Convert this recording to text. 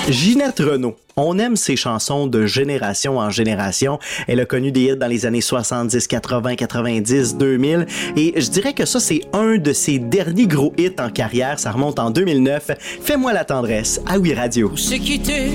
Ginette Renault. On aime ses chansons de génération en génération. Elle a connu des hits dans les années 70, 80, 90, 2000. Et je dirais que ça, c'est un de ses derniers gros hits en carrière. Ça remonte en 2009. Fais-moi la tendresse à Oui Radio. C'est quitté